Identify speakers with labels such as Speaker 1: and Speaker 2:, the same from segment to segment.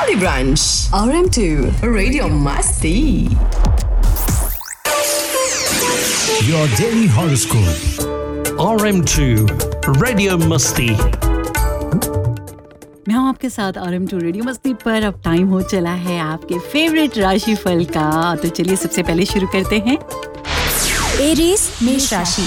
Speaker 1: Branch. RM2 Radio Masti.
Speaker 2: Your daily horoscope.
Speaker 3: RM2 Radio Masti.
Speaker 4: मैं हूँ आपके साथ RM2 रेडियो मस्ती पर। अब टाइम हो चला है आपके फेवरेट राशि फल का। तो चलिए सबसे पहले शुरू करते हैं
Speaker 5: एरीज मेष राशि।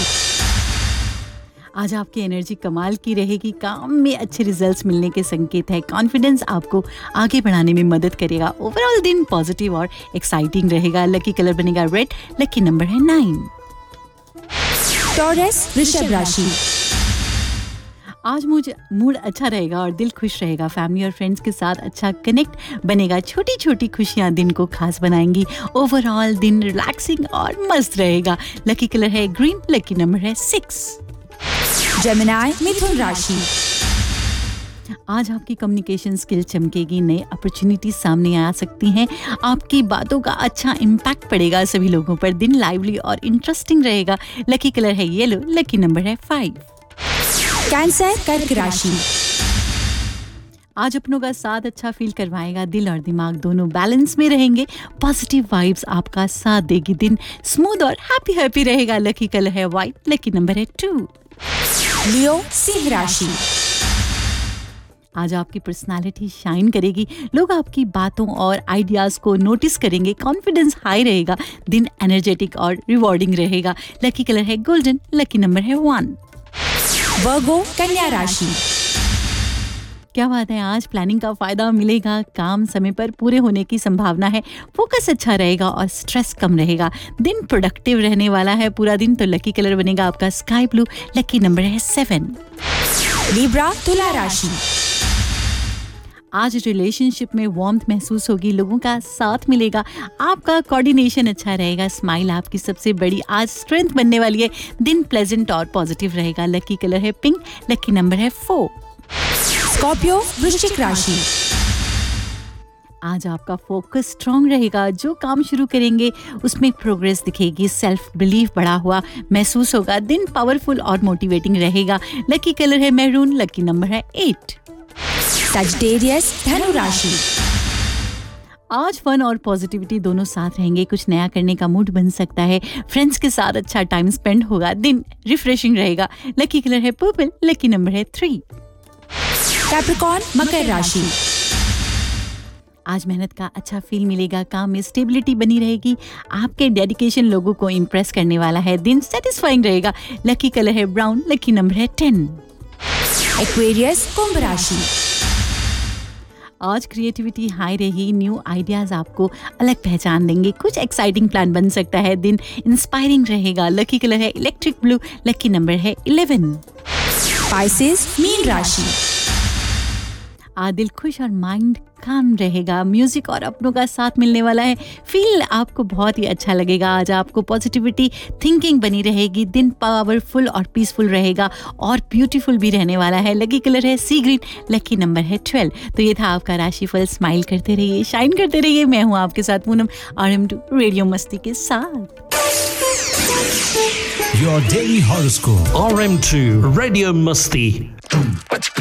Speaker 4: आज आपकी एनर्जी कमाल की रहेगी, काम में अच्छे रिजल्ट्स मिलने के संकेत है। कॉन्फिडेंस आपको आगे बढ़ाने में मदद करेगा। ओवरऑल दिन पॉजिटिव और एक्साइटिंग रहेगा। लकी कलर बनेगा रेड, लकी नंबर है 9।
Speaker 5: टॉरस वृषभ राशि।
Speaker 4: आज मूड अच्छा रहेगा और दिल खुश रहेगा। फैमिली और फ्रेंड्स के साथ अच्छा कनेक्ट बनेगा। छोटी छोटी खुशियां दिन को खास बनाएंगी। ओवरऑल दिन रिलैक्सिंग और मस्त रहेगा। लकी कलर है ग्रीन, लकी नंबर है 6।
Speaker 5: जेमिनी मिथुन राशि।
Speaker 4: आज आपकी कम्युनिकेशन स्किल चमकेगी। नई अपॉर्चुनिटी सामने आ सकती हैं। आपकी बातों का अच्छा इम्पैक्ट पड़ेगा सभी लोगों पर। दिन लाइवली और इंटरेस्टिंग रहेगा। लकी कलर है येलो, लकी नंबर है 5।
Speaker 5: कैंसर कर्क राशि।
Speaker 4: आज अपनों का साथ अच्छा फील करवाएगा। दिल और दिमाग दोनों बैलेंस में रहेंगे। पॉजिटिव वाइब्स आपका साथ देगी। दिन स्मूथ और हैप्पी रहेगा। लकी कलर है व्हाइट, लकी नंबर है 2।
Speaker 5: लियो सिंह राशि।
Speaker 4: आज आपकी पर्सनालिटी शाइन करेगी। लोग आपकी बातों और आइडियाज को नोटिस करेंगे। कॉन्फिडेंस हाई रहेगा। दिन एनर्जेटिक और रिवॉर्डिंग रहेगा। लकी कलर है गोल्डन, लकी नंबर है 1।
Speaker 5: वर्गो कन्या राशि।
Speaker 4: क्या बात है, आज प्लानिंग का फायदा मिलेगा। काम समय पर पूरे होने की संभावना है। फोकस अच्छा रहेगा और स्ट्रेस कम रहेगा। दिन प्रोडक्टिव रहने वाला है पूरा दिन। तो लकी कलर बनेगा आपका स्काई ब्लू, लकी नंबर है 7।
Speaker 5: लिब्रा तुला राशि।
Speaker 4: आज रिलेशनशिप में वार्मथ महसूस होगी। लोगों का साथ मिलेगा। आपका कोऑर्डिनेशन अच्छा रहेगा। स्माइल आपकी सबसे बड़ी आज स्ट्रेंथ बनने वाली है। दिन प्लेजेंट और पॉजिटिव रहेगा। लकी कलर है पिंक, लकी नंबर है 4।
Speaker 5: स्कॉर्पियो वृश्चिक राशि।
Speaker 4: आज आपका फोकस स्ट्रांग रहेगा। जो काम शुरू करेंगे उसमें प्रोग्रेस दिखेगी। सेल्फ बिलीफ बढ़ा हुआ महसूस होगा। दिन पावरफुल और मोटिवेटिंग रहेगा। लकी कलर है मैरून, लकी नंबर है 8।
Speaker 5: सजिटेरियस धनु राशि।
Speaker 4: आज फन और पॉजिटिविटी दोनों साथ रहेंगे। कुछ नया करने का मूड बन सकता है। फ्रेंड्स के साथ अच्छा टाइम स्पेंड होगा। दिन रिफ्रेशिंग रहेगा। लकी कलर है पर्पल, लकी नंबर है 3।
Speaker 5: कैप्रिकॉर्न मकर राशि।
Speaker 4: आज मेहनत का अच्छा फील मिलेगा। काम में स्टेबिलिटी बनी रहेगी। आपके डेडिकेशन लोगों को इम्प्रेस करने वाला है। दिन सेटिस्फाइंग रहेगा। लकी कलर है ब्राउन, लकी नंबर है 10।
Speaker 5: एक्वेरियस कुंभ राशि।
Speaker 4: आज क्रिएटिविटी हाई रहेगी। न्यू आइडियाज आपको अलग पहचान देंगे। कुछ एक्साइटिंग प्लान बन सकता है। दिन इंस्पायरिंग रहेगा। लकी कलर है इलेक्ट्रिक ब्लू, लकी नंबर है 11।
Speaker 5: पाइसेस मीन राशि।
Speaker 4: आज दिल खुश और माइंड काम रहेगा। म्यूजिक और अपनों का साथ मिलने वाला है। फील आपको बहुत ही अच्छा लगेगा। आज आपको पॉजिटिविटी थिंकिंग बनी रहेगी। दिन पावरफुल और पीसफुल रहेगा और ब्यूटीफुल भी रहने वाला है। लकी कलर है सी ग्रीन, लकी नंबर है 12। तो ये था आपका राशिफल। स्माइल करते रहिए, शाइन करते रहिए। मैं हूँ आपके साथ पूनम, RM2 रेडियो मस्ती के साथ।
Speaker 2: Your daily horoscope.
Speaker 3: RM2 Radio Masti.